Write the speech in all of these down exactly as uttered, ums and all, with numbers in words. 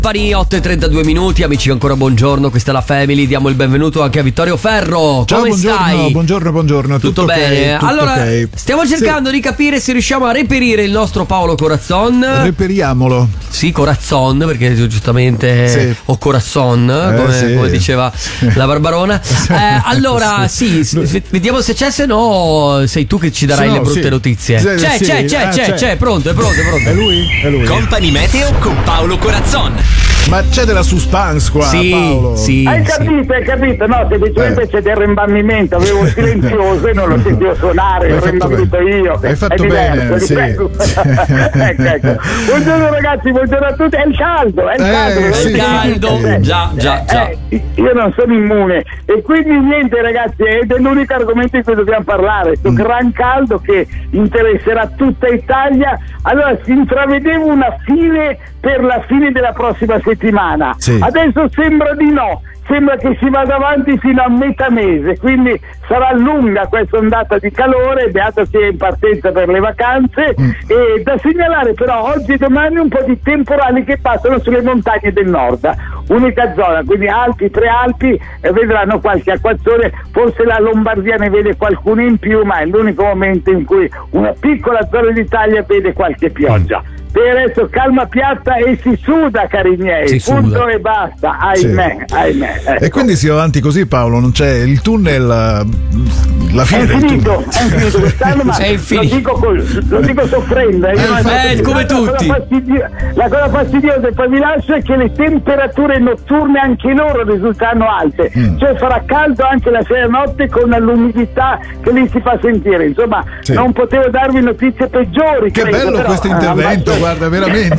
Pari otto e trentadue minuti, amici, ancora buongiorno, questa è la Family, diamo il benvenuto anche a Vittorio Ferro. Ciao, come buongiorno, stai? buongiorno, buongiorno, tutto, tutto bene? Okay, tutto allora, okay. stiamo cercando sì. di capire se riusciamo a reperire il nostro Paolo Corazzon. Reperiamolo. Sì, Corazzon, perché giustamente sì. o Corazzon, eh, come, sì. come diceva la Barbarona. Eh, allora, sì, sì, vediamo se c'è, se no sei tu che ci darai no, le brutte sì. notizie. Sì, c'è, sì. c'è, c'è, Ah, c'è, c'è, c'è, pronto, è pronto, è pronto. È lui? È lui. Company Meteo con Paolo Corazzon. Ma c'è della suspense qua, sì, Paolo. Sì, hai sì. capito, hai capito? No, semplicemente Eh. c'è del rimbambimento, avevo silenzioso e non lo sentivo suonare, Hai ho fatto rimbambito bene. io. Hai fatto è diverso, bene, è sì. ecco, ecco. Buongiorno ragazzi, buongiorno a tutti. È il caldo, è il Eh, caldo. sì, È il caldo, sì. già, già, già. Eh, io non sono immune e quindi niente ragazzi, ed è l'unico argomento di cui dobbiamo parlare, questo Mm. gran caldo che interesserà tutta Italia. Allora si intravedeva una fine per la fine della prossima settimana, Sì. adesso sembra di no, sembra che si vada avanti fino a metà mese, quindi sarà lunga questa ondata di calore, beato sia in partenza per le vacanze. Mm. E da segnalare però oggi e domani un po' di temporali che passano sulle montagne del nord, unica zona, quindi Alpi, Prealpi, e vedranno qualche acquazzone, forse la Lombardia ne vede qualcuno in più, ma è l'unico momento in cui una piccola zona d'Italia vede qualche pioggia. Per adesso calma piatta e si suda, cari miei, Si punto suda. e basta, ahimè, Sì. ahimè. Ecco. E quindi si va avanti così, Paolo, non c'è il tunnel, la, la fine È del finito, tunnel. è finito quest'anno, ma È lo infinito. dico, col, lo dico soffrendo. Io Eh, non- eh, come la cosa tutti. fastidio- La cosa fastidiosa, e poi vi lascio, è che le temperature notturne anche loro risultano alte, Mm. cioè farà caldo anche la sera notte con l'umidità che lì si fa sentire. Insomma, Sì. non potevo darvi notizie peggiori. Che credo, bello però, questo eh, intervento, abbassa- guarda, veramente.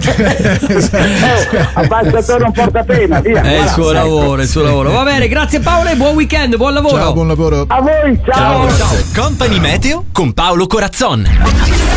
Eh, abbassa non porta pena, via. È il Voilà, suo ecco. lavoro, è il suo lavoro. Va bene, grazie Paolo e buon weekend, buon lavoro. Ciao, buon lavoro. A voi, ciao. Ciao, ciao. Company Meteo con Paolo Corazzon.